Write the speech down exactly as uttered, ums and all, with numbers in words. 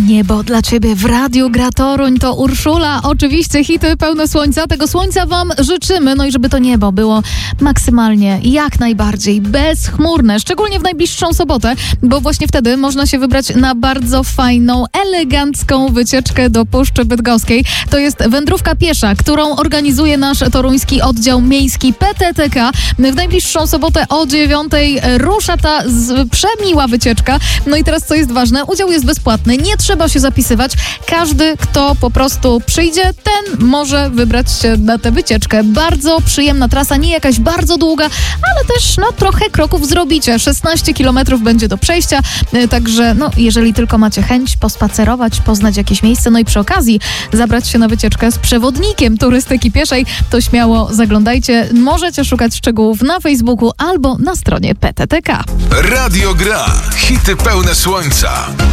Niebo dla ciebie w Radiu Gra Toruń. To Urszula, oczywiście hity pełne słońca. Tego słońca wam życzymy, no i żeby to niebo było maksymalnie, jak najbardziej bezchmurne, szczególnie w najbliższą sobotę, bo właśnie wtedy można się wybrać na bardzo fajną, elegancką wycieczkę do Puszczy Bydgoskiej. To jest wędrówka piesza, którą organizuje nasz toruński oddział miejski P T T K. W najbliższą sobotę o dziewiątej rusza ta z, przemiła wycieczka. No i teraz co jest ważne, udział jest bezpłatny, nie trzeba się zapisywać. Każdy, kto po prostu przyjdzie, ten może wybrać się na tę wycieczkę. Bardzo przyjemna trasa, nie jakaś bardzo długa, ale też no trochę kroków zrobicie. szesnaście kilometrów będzie do przejścia, także no jeżeli tylko macie chęć pospacerować, poznać jakieś miejsce, no i przy okazji zabrać się na wycieczkę z przewodnikiem turystyki pieszej, to śmiało zaglądajcie. Możecie szukać szczegółów na Facebooku albo na stronie P T T K. Radio Gra. Hity pełne słońca.